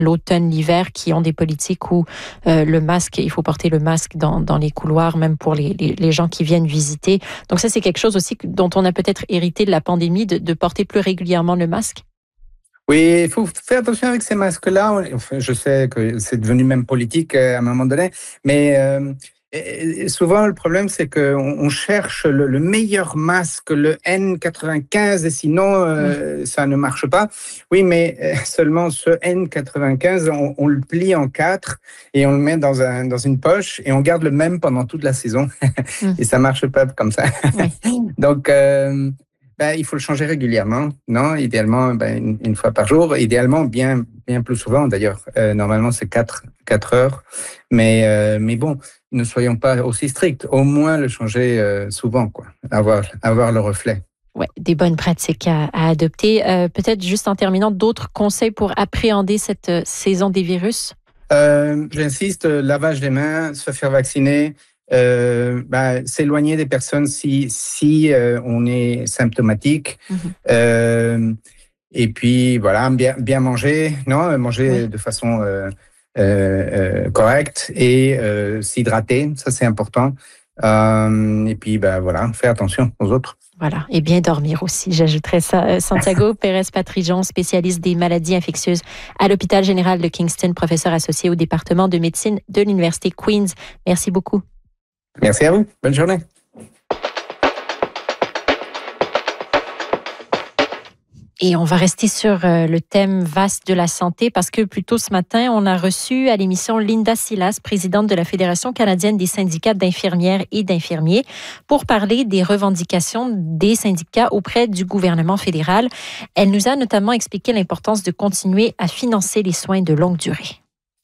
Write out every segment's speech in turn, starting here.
l'automne, l'hiver, qui ont des politiques où le masque, il faut porter le masque dans les couloirs, même pour les gens qui viennent visiter. Donc ça, c'est quelque chose aussi dont on a peut-être hérité de la pandémie, de porter plus régulièrement le masque. Oui, il faut faire attention avec ces masques-là. Enfin, je sais que c'est devenu même politique à un moment donné, mais et souvent le problème c'est qu'on cherche le meilleur masque, le N95, et sinon ça ne marche pas. Oui, mais seulement ce N95, on le plie en 4 et on le met dans une poche et on garde le même pendant toute la saison et ça marche pas comme ça. Oui. Donc il faut le changer régulièrement, non? Idéalement, une fois par jour. Idéalement, bien plus souvent, d'ailleurs. Normalement, c'est 4 heures. Mais bon, ne soyons pas aussi stricts. Au moins, le changer souvent, quoi. Avoir le reflet. Oui, des bonnes pratiques à adopter. Peut-être juste en terminant, d'autres conseils pour appréhender cette saison des virus? J'insiste, lavage des mains, se faire vacciner. S'éloigner des personnes si on est symptomatique. Et puis voilà, bien manger, manger de façon correcte et s'hydrater, ça c'est important. Et puis voilà, faire attention aux autres. Voilà, et bien dormir aussi, j'ajouterais ça. Santiago Pérez-Patrijon, spécialiste des maladies infectieuses à l'hôpital général de Kingston, professeur associé au département de médecine de l'Université Queen's. Merci beaucoup. Merci à vous. Bonne journée. Et on va rester sur le thème vaste de la santé parce que plus tôt ce matin, on a reçu à l'émission Linda Silas, présidente de la Fédération canadienne des syndicats d'infirmières et d'infirmiers, pour parler des revendications des syndicats auprès du gouvernement fédéral. Elle nous a notamment expliqué l'importance de continuer à financer les soins de longue durée.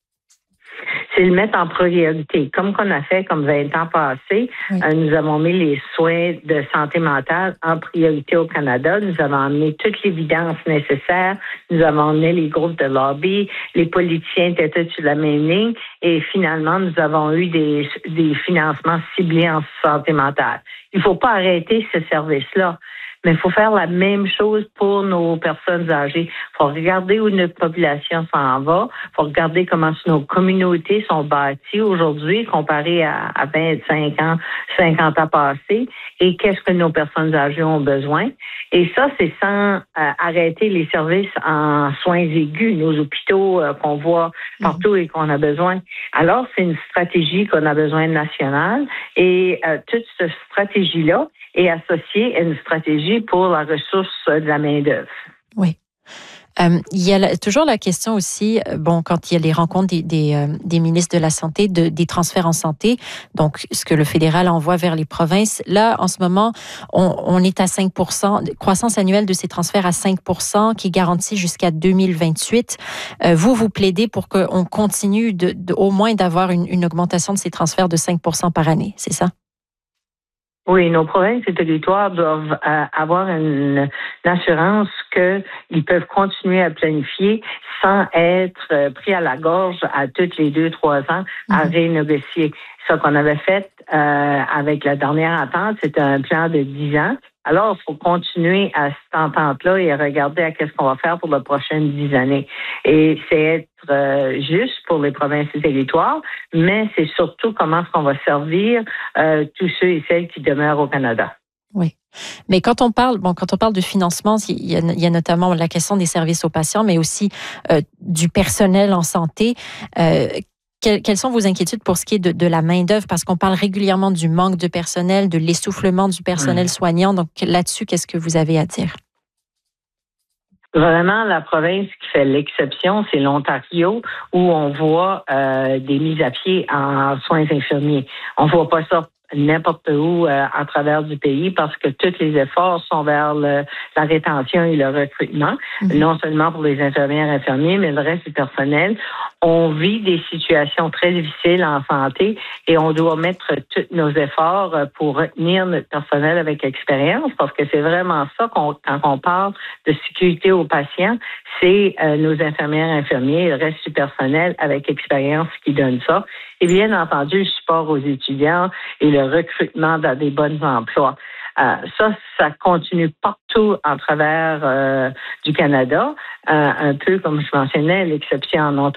C'est le mettre en priorité. Comme qu'on a fait comme 20 ans passés, nous avons mis les soins de santé mentale en priorité au Canada. Nous avons amené toute l'évidence nécessaire. Nous avons amené les groupes de lobby. Les politiciens étaient sur la même ligne. Et finalement, nous avons eu des financements ciblés en santé mentale. Il ne faut pas arrêter ce service-là. Mais il faut faire la même chose pour nos personnes âgées. Il faut regarder où notre population s'en va. Il faut regarder comment nos communautés sont bâties aujourd'hui comparé à 25 ans, 50 ans passés et qu'est-ce que nos personnes âgées ont besoin. Et ça, c'est sans arrêter les services en soins aigus, nos hôpitaux qu'on voit partout et qu'on a besoin. Alors, c'est une stratégie qu'on a besoin nationale et toute cette stratégie-là est associée à une stratégie pour la ressource de la main-d'œuvre. Oui. Il y a toujours la question aussi, quand il y a les rencontres des ministres de la Santé, des transferts en santé, donc ce que le fédéral envoie vers les provinces. Là, en ce moment, on est à 5%, croissance annuelle de ces transferts à 5%, qui est garantie jusqu'à 2028. Vous plaidez pour qu'on continue au moins d'avoir une augmentation de ces transferts de 5% par année, c'est ça? Oui, nos provinces et territoires doivent avoir une assurance qu'ils peuvent continuer à planifier sans être pris à la gorge à toutes les 2-3 ans à renégocier. Ce qu'on avait fait avec la dernière entente, c'était un plan de 10 ans. Alors, il faut continuer à cette entente-là et regarder à qu'est-ce qu'on va faire pour les prochaines 10 années. Et c'est être juste pour les provinces et territoires, mais c'est surtout comment est-ce qu'on va servir tous ceux et celles qui demeurent au Canada. Oui. Mais quand on parle de financement, il y a notamment la question des services aux patients, mais aussi du personnel en santé. Quelles sont vos inquiétudes pour ce qui est de la main-d'œuvre? Parce qu'on parle régulièrement du manque de personnel, de l'essoufflement du personnel soignant. Donc là-dessus, qu'est-ce que vous avez à dire? Vraiment, la province qui fait l'exception, c'est l'Ontario, où on voit des mises à pied en soins infirmiers. On voit pas ça n'importe où à travers du pays parce que tous les efforts sont vers la rétention et le recrutement, non seulement pour les infirmières et infirmiers, mais le reste du personnel. On vit des situations très difficiles en santé et on doit mettre tous nos efforts pour retenir notre personnel avec expérience parce que c'est vraiment ça quand on parle de sécurité aux patients, c'est nos infirmières et infirmiers et le reste du personnel avec expérience qui donne ça. Et bien entendu, le support aux étudiants et le recrutement dans des bons emplois. Ça continue partout en travers du Canada, un peu comme je mentionnais, l'exception en Ontario.